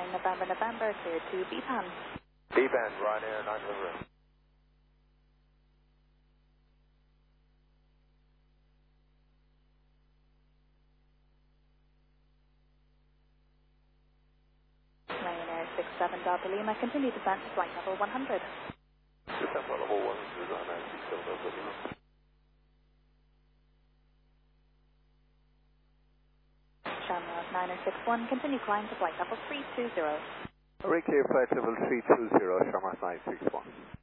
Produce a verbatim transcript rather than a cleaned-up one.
nine November November, clear to B-Pan. B-Pan, Ryanair nine November. Ryanair six seven Delta Lima, continue descent to flight level one hundred. Descent level one hundred, Ryanair six seven Delta Lima. Shamrock niner six one, continue climb to flight level three two zero. Array clear flight level three two zero, Shamrock nine six one.